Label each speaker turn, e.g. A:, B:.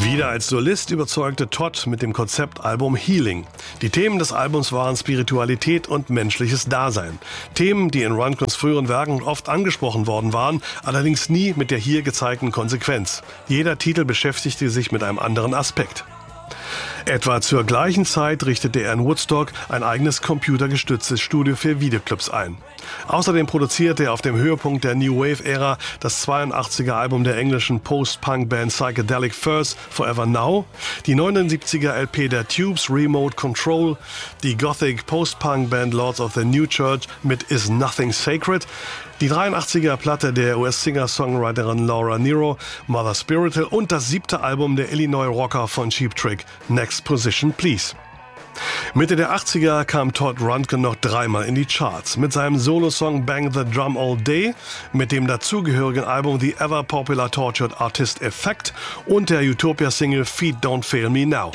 A: Wieder als Solist überzeugte Todd mit dem Konzeptalbum Healing. Die Themen des Albums waren Spiritualität und menschliches Dasein. Themen, die in Rundgrens früheren Werken oft angesprochen worden waren, allerdings nie mit der hier gezeigten Konsequenz. Jeder Titel beschäftigte sich mit einem anderen Aspekt. Etwa zur gleichen Zeit richtete er in Woodstock ein eigenes computergestütztes Studio für Videoclips ein. Außerdem produzierte er auf dem Höhepunkt der New Wave-Ära das 82er Album der englischen Post-Punk-Band Psychedelic Furs Forever Now, die 79er LP der Tubes Remote Control, die Gothic Post-Punk-Band Lords of the New Church mit Is Nothing Sacred, die 83er Platte der US-Singer-Songwriterin Laura Nyro, Mother Spiritual und das 7. Album der Illinois-Rocker von Cheap Trick, Next Position Please. Mitte der 80er kam Todd Rundgren noch dreimal in die Charts mit seinem Solosong Bang the Drum All Day, mit dem dazugehörigen Album The Ever Popular Tortured Artist Effect und der Utopia-Single Feet Don't Fail Me Now.